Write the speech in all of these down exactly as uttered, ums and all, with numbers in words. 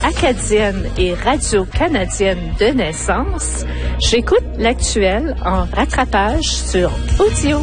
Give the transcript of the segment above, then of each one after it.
acadienne et radio-canadienne de naissance, j'écoute l'actuel en rattrapage sur audio.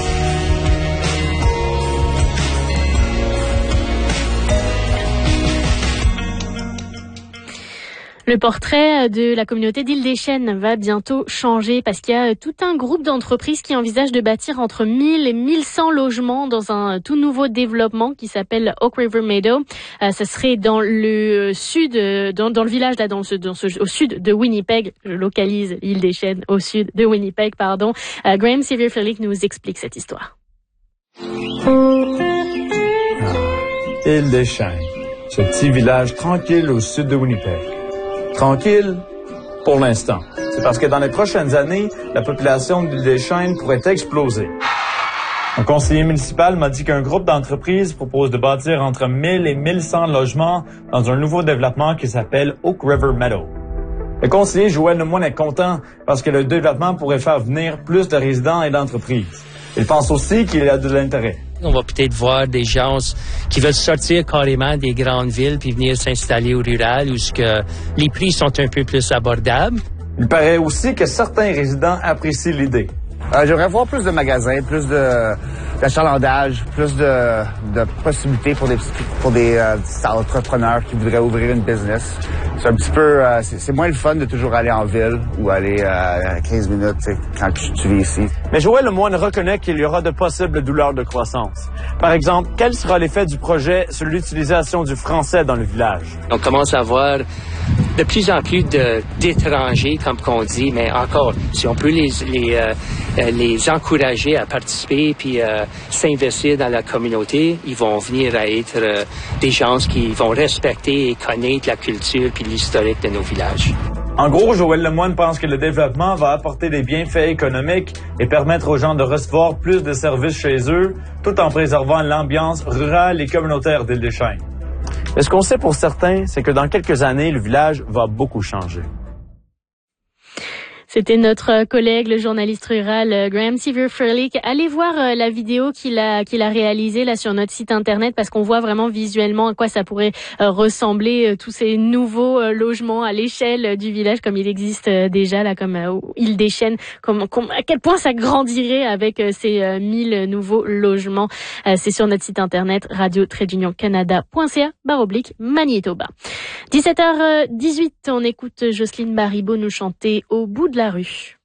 Le portrait de la communauté d'Île-des-Chênes va bientôt changer parce qu'il y a tout un groupe d'entreprises qui envisagent de bâtir entre mille et mille cent logements dans un tout nouveau développement qui s'appelle Oak River Meadow. Euh, ça serait dans le sud, dans, dans le village là, dans ce, dans ce, au sud de Winnipeg. Je localise Île-des-Chênes au sud de Winnipeg, pardon. Euh, Graham Sevier-Frélic nous explique cette histoire. Ah, Île-des-Chênes, ce petit village tranquille au sud de Winnipeg. Tranquille, pour l'instant. C'est parce que dans les prochaines années, la population de l'Île-des-Chênes pourrait exploser. Un conseiller municipal m'a dit qu'un groupe d'entreprises propose de bâtir entre mille et mille cent logements dans un nouveau développement qui s'appelle Oak River Meadow. Le conseiller Joël Lemoine est content parce que le développement pourrait faire venir plus de résidents et d'entreprises. Il pense aussi qu'il y a de l'intérêt. On va peut-être voir des gens qui veulent sortir carrément des grandes villes puis venir s'installer au rural où ce que les prix sont un peu plus abordables. Il paraît aussi que certains résidents apprécient l'idée. Euh, j'aimerais voir plus de magasins, plus de d'achalandage, plus de, de possibilités pour des pour des euh, entrepreneurs qui voudraient ouvrir une business. C'est un petit peu, euh, c'est, c'est moins le fun de toujours aller en ville ou aller euh, quinze minutes quand tu, tu vis ici. Mais Joël Lemoine reconnaît qu'il y aura de possibles douleurs de croissance. Par exemple, quel sera l'effet du projet sur l'utilisation du français dans le village? On commence à voir de plus en plus de, d'étrangers, comme qu'on dit, mais encore, si on peut les, les, euh, les encourager à participer puis euh, s'investir dans la communauté, ils vont venir à être euh, des gens qui vont respecter et connaître la culture puis l'historique de nos villages. En gros, Joël Lemoine pense que le développement va apporter des bienfaits économiques et permettre aux gens de recevoir plus de services chez eux, tout en préservant l'ambiance rurale et communautaire d'Île-des-Chênes. Mais ce qu'on sait pour certains, c'est que dans quelques années, le village va beaucoup changer. C'était notre collègue, le journaliste rural Graham Sevier-Frélic. Allez voir la vidéo qu'il a qu'il a réalisée là sur notre site internet parce qu'on voit vraiment visuellement à quoi ça pourrait ressembler tous ces nouveaux logements à l'échelle du village comme il existe déjà là comme Île-des-Chênes, comme, comme à quel point ça grandirait avec ces mille nouveaux logements. C'est sur notre site internet radio tiret union canada point c a barre oblique Manitoba. dix-sept heures dix-huit, on écoute Jocelyne Baribeau nous chanter Au bout de la rue.